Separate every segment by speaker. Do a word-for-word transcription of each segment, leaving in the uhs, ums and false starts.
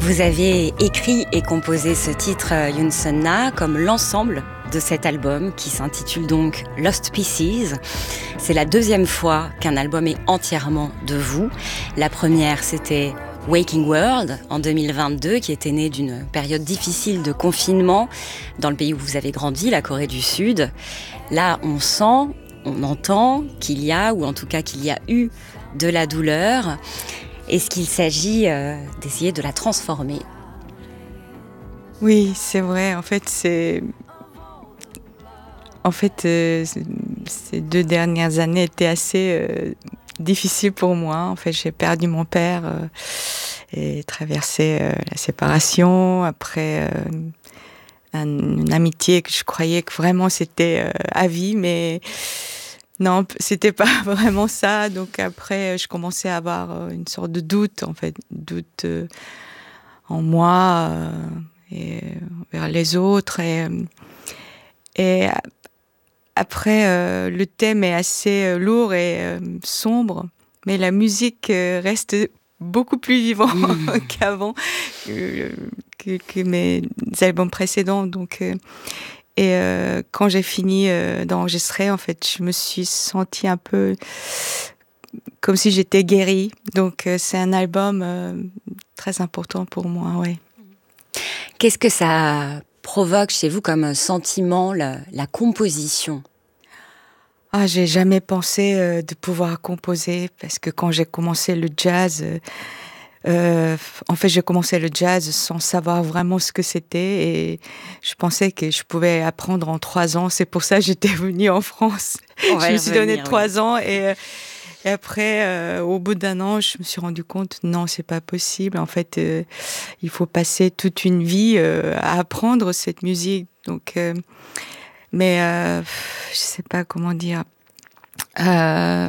Speaker 1: Vous avez écrit et composé ce titre Yunsun Na comme l'ensemble de cet album qui s'intitule donc Lost Pieces. C'est la deuxième fois qu'un album est entièrement de vous. La première, c'était Waking World en deux mille vingt-deux, qui était né d'une période difficile de confinement dans le pays où vous avez grandi, la Corée du Sud. Là, on sent, on entend qu'il y a, ou en tout cas qu'il y a eu, de la douleur. Est-ce qu'il s'agit euh, d'essayer de la transformer ?
Speaker 2: Oui, c'est vrai. En fait, c'est... En fait, euh, ces deux dernières années étaient assez euh, difficiles pour moi. En fait, j'ai perdu mon père euh, et traversé euh, la séparation. Après, euh, un, une amitié que je croyais que vraiment c'était euh, à vie, mais non, c'était pas vraiment ça. Donc après, je commençais à avoir une sorte de doute, en fait, doute euh, en moi euh, et vers les autres. Et, et après, euh, le thème est assez euh, lourd et euh, sombre, mais la musique euh, reste beaucoup plus vivante mmh. qu'avant, que, que, que mes albums précédents. Donc, euh, et euh, quand j'ai fini euh, d'enregistrer, en fait, je me suis sentie un peu comme si j'étais guérie. Donc, euh, c'est un album euh, très important pour moi, ouais.
Speaker 1: Qu'est-ce que ça provoque chez vous comme sentiment, la, la composition ?
Speaker 2: Ah, j'ai jamais pensé euh, de pouvoir composer, parce que quand j'ai commencé le jazz, euh, euh, en fait, j'ai commencé le jazz sans savoir vraiment ce que c'était, et je pensais que je pouvais apprendre en trois ans. C'est pour ça que j'étais venue en France. Je me suis donné trois oui. ans, et, et après, euh, au bout d'un an, je me suis rendu compte, non, c'est pas possible. En fait, euh, il faut passer toute une vie euh, à apprendre cette musique. Donc, euh, mais euh, je sais pas comment dire. Euh,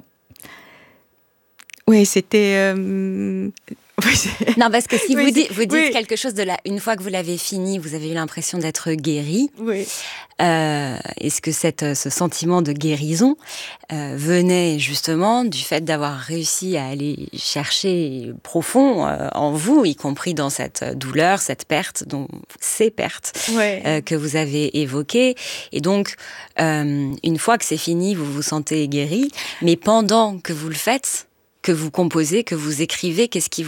Speaker 2: oui, c'était. Euh,
Speaker 1: non, parce que si
Speaker 2: oui,
Speaker 1: vous dites, vous dites
Speaker 2: oui.
Speaker 1: quelque chose de la, une fois que vous l'avez fini, vous avez eu l'impression d'être guéri.
Speaker 2: Oui.
Speaker 1: Euh, est-ce que cette, ce sentiment de guérison euh, venait justement du fait d'avoir réussi à aller chercher profond euh, en vous, y compris dans cette douleur, cette perte, dont ces pertes
Speaker 2: ouais.
Speaker 1: euh, que vous avez évoquées, et donc euh, une fois que c'est fini, vous vous sentez guéri, mais pendant que vous le faites, que vous composez, que vous écrivez, qu'est-ce qui vous traverse ?